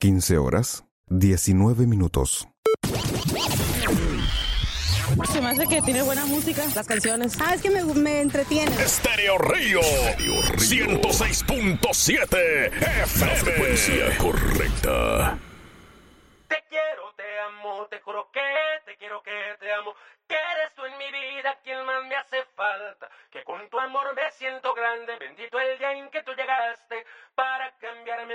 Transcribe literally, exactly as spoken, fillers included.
quince horas, diecinueve minutos. Se me hace que tiene buena música, las canciones. Ah, es que me, me entretiene. Estéreo Río, ciento seis punto siete F M. La frecuencia correcta. Te quiero, te amo, te juro que te quiero, que te amo. Que eres tú en mi vida quien más me hace falta. Que con tu amor me siento grande. Bendito el día en que tú llegaste para cambiarme.